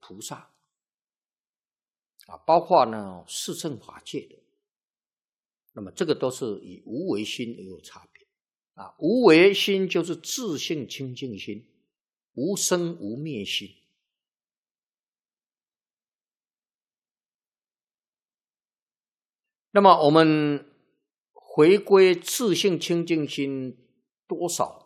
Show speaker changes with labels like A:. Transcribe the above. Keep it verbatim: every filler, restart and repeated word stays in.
A: 菩萨啊，包括呢四圣法界的，那么这个都是以无为心而有差别啊。无为心就是自性清净心，无生无灭心。那么我们回归自性清净心多少